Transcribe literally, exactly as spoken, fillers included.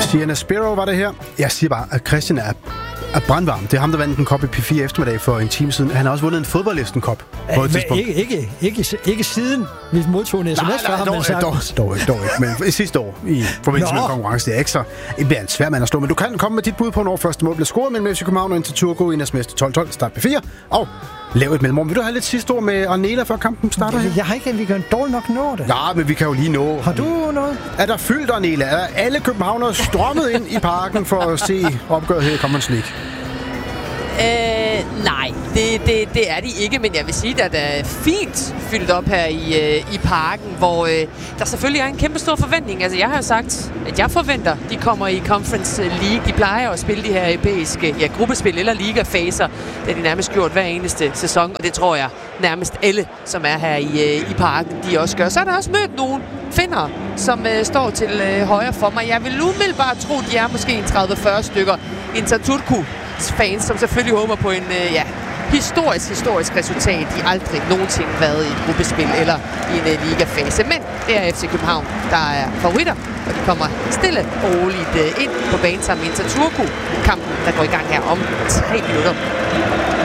Sienna Sparrow var det her. Jeg siger bare, at Christian er, er brandvarm. Det er ham, der vandt en kop i P fire eftermiddag for en time siden. Han har også vundet en fodboldlisten-kop på et tidspunkt. Ikke, ikke, ikke, ikke siden vi modtog en sms fra ham. Nej, nej, dog, dog, dog ikke. Men sidste år i forbindelse med en konkurrence, det er ikke så... Det bliver en svær mand at slå. Men du kan komme med dit bud på, når første mål bliver scoret mellem F C København og Interturco i næstmeste tolv tolv. Start P fire. Og lav et mellemrum. Vil du have lidt sidste ord med Arnela, før kampen starter her? Jeg har ikke, vi kan dårligt nok nå det. Ja, men vi kan jo lige nå. Har du noget? Er der fyldt, Arnela? Er alle københavnere strømmet ind i parken for at se opgøret her i Conference League? Øh, nej, det, det, det er de ikke, men jeg vil sige, at der er fint fyldt op her i, øh, i parken, hvor øh, der selvfølgelig er en kæmpe stor forventning. Altså, jeg har jo sagt, at jeg forventer, de kommer i Conference League. De plejer at spille de her europæiske ja, gruppespil eller ligafaser. Det har de nærmest gjort hver eneste sæson, og det tror jeg nærmest alle, som er her i, øh, i parken, de også gør. Så er der også mødt nogle finder, som øh, står til øh, højre for mig. Jeg vil umiddelbart tro, de er måske en tredive til fyrre stykker. Interturco fans, som selvfølgelig håber på en øh, ja, historisk, historisk resultat. De har aldrig nogensinde været i et gruppespil eller i en uh, ligafase. Men det er F C København, der er favoritter, og de kommer stille og roligt uh, ind på banen sammen med Interturco. Kampen, der går i gang her om tre minutter.